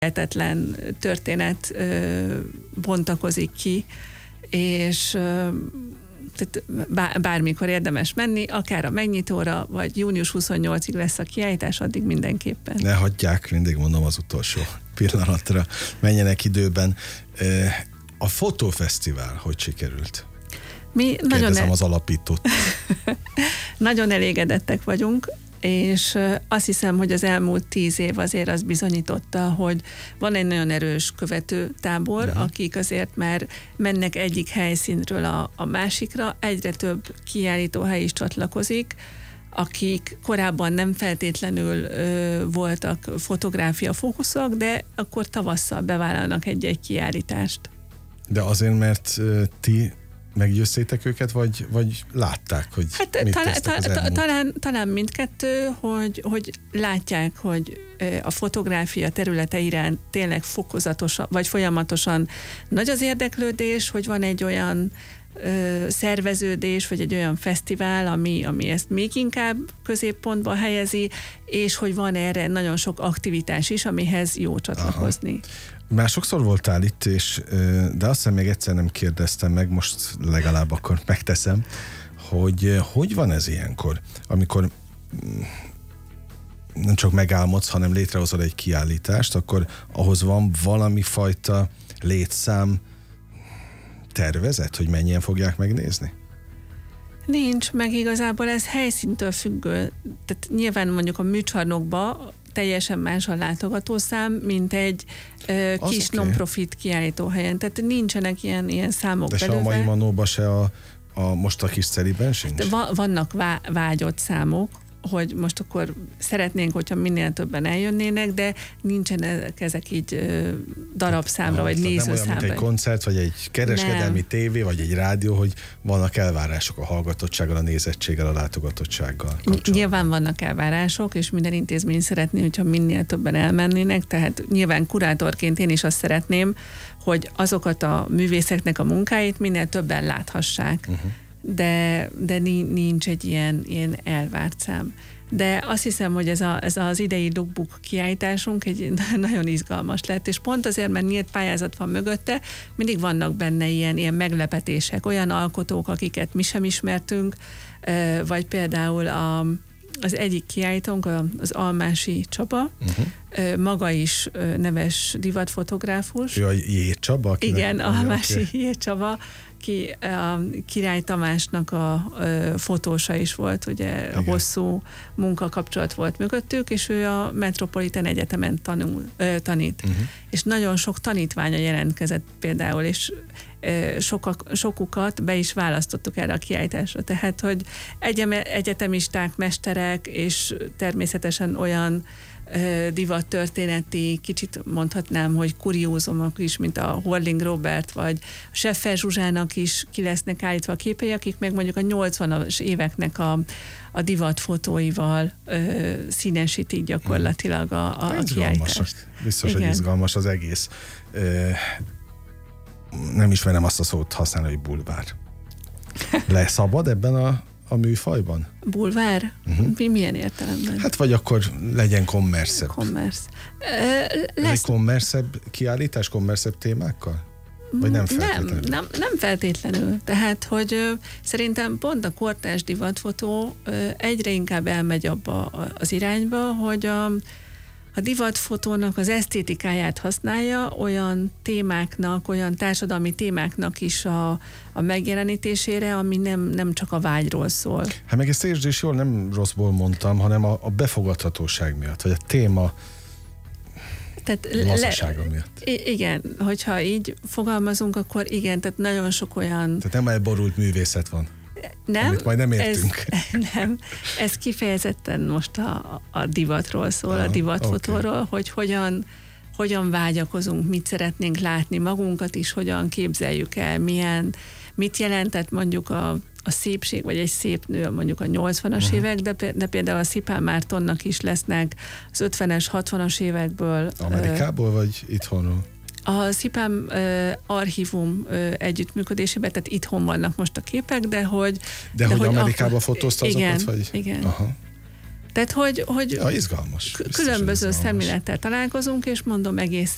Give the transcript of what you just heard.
lehetetlen történet bontakozik ki, és tehát bármikor érdemes menni, akár a megnyitóra, vagy június 28-ig lesz a kiállítás, addig mindenképpen. Ne hagyják, mindig mondom az utolsó pillanatra, menjenek időben. A fotófesztivál hogy sikerült? Kérdezem az alapítót. Nagyon elégedettek vagyunk, és azt hiszem, hogy az elmúlt 10 év azért azt bizonyította, hogy van egy nagyon erős követőtábor, akik azért már mennek egyik helyszínről a másikra, egyre több kiállítóhely is csatlakozik, akik korábban nem feltétlenül voltak fotográfia fókuszok, de akkor tavasszal bevállalnak egy kiállítást. De azért, mert ti meggyőztétek őket, vagy látták, hogy mit tesztek az elmúlt? Talán mindkettő, hogy látják, hogy a fotográfia területe iránt tényleg fokozatosan, vagy folyamatosan nagy az érdeklődés, hogy van egy olyan szerveződés, vagy egy olyan fesztivál, ami ezt még inkább középpontba helyezi, és hogy van erre nagyon sok aktivitás is, amihez jó csatlakozni. Aha. Már sokszor voltál itt, de azt hiszem még egyszer nem kérdeztem meg, most legalább akkor megteszem, hogy van ez ilyenkor, amikor nem csak megálmodsz, hanem létrehozol egy kiállítást, akkor ahhoz van valami fajta létszám tervezet, hogy mennyien fogják megnézni? Nincs, meg igazából ez helyszíntől függő. Tehát nyilván mondjuk a műcsarnokba teljesen más a látogatószám, mint egy kis non-profit kiállítóhelyen. Tehát nincsenek ilyen számok belőle. De se a mai Manóba, se most a kis Celiben sincs? Vannak vágyott számok, hogy most akkor szeretnénk, hogyha minél többen eljönnének, de nincsenek ezek így darabszámra, vagy nézőszámra. Nem olyan, mint egy koncert, vagy egy kereskedelmi tévé, vagy egy rádió, hogy vannak elvárások a hallgatottsággal, a nézettséggel, a látogatottsággal kapcsolatban. Nyilván vannak elvárások, és minden intézmény szeretné, hogyha minél többen elmennének, tehát nyilván kurátorként én is azt szeretném, hogy azokat a művészeknek a munkáit minél többen láthassák. De nincs egy ilyen elvárt szám. De azt hiszem, hogy ez az idei lookbook kiállításunk egy nagyon izgalmas lett, és pont azért, mert nyílt pályázat van mögötte, mindig vannak benne ilyen meglepetések, olyan alkotók, akiket mi sem ismertünk, vagy például az egyik kiállítónk, az Almási Csaba, maga is neves divatfotográfus. Ő a J. Csaba? Igen, Almási J. Csaba, ki a Király Tamásnak a fotósa is volt, ugye igen. Hosszú munkakapcsolat volt mögöttük, és ő a Metropolitan Egyetemen tanít. És nagyon sok tanítványa jelentkezett például, és sokukat be is választottuk erre a kiállításra. Tehát, hogy egyetemisták, mesterek, és természetesen olyan divattörténeti, kicsit mondhatnám, hogy kuriózumok is, mint a Horling Robert, vagy a Scheffer Zsuzsának is ki lesznek állítva a képei, akik meg mondjuk a 80-as éveknek a divatfotóival színesítik gyakorlatilag a kiállítást. Biztos, hogy izgalmas az egész. Nem ismerem azt a szót használni, hogy bulvár. Leszabad ebben a műfajban? Bulvár? Milyen értelemben? Hát vagy akkor legyen kommerszebb. Kommersz. Ez egy kommerszebb kiállítás, kommerszebb témákkal? Vagy nem feltétlenül? Nem feltétlenül. Tehát, hogy szerintem pont a kortárs divatfotó egyre inkább elmegy abba az irányba, hogy a divatfotónak az esztétikáját használja olyan témáknak, olyan társadalmi témáknak is a megjelenítésére, ami nem csak a vágyról szól. Hát meg ezt értsd is jól, nem rosszból mondtam, hanem a befogadhatóság miatt, vagy a téma lazasága miatt. Igen, hogyha így fogalmazunk, akkor igen, tehát nagyon sok olyan... Tehát nem elborult művészet van. Nem, amit majd nem értünk. Ez kifejezetten most a divatról szól, a divatfotóról, hogy hogyan vágyakozunk, mit szeretnénk látni magunkat is, hogyan képzeljük el, mit jelentett mondjuk a szépség, vagy egy szép nő mondjuk a 80-as évek, de például a Szipán Mártonnak is lesznek az 50-es, 60-as évekből. Amerikából, vagy itthonról? A Szipám archívum együttműködésében, tehát itthon vannak most a képek, de hogy Amerikában fotózta azokat? Vagy? Igen. Aha. Tehát, hogy izgalmas. Különböző szemlélettel találkozunk, és mondom, egész